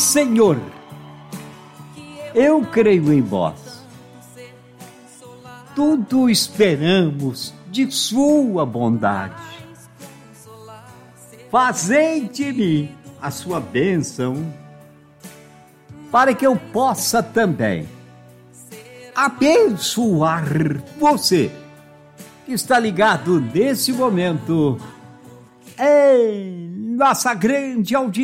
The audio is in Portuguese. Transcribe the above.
Senhor, eu creio em vós. Tudo esperamos de sua bondade. Fazei de mim a sua bênção, para que eu possa também abençoar você que está ligado nesse momento em nossa grande audiência.